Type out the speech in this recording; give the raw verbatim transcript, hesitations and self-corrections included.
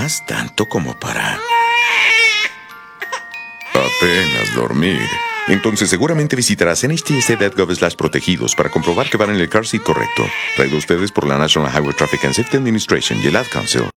más tanto como para... apenas dormir. Entonces seguramente visitarás N H T S A punto gov slash protegidos para comprobar que van en el car seat correcto. Traído a ustedes por la National Highway Traffic and Safety Administration y el Ad Council.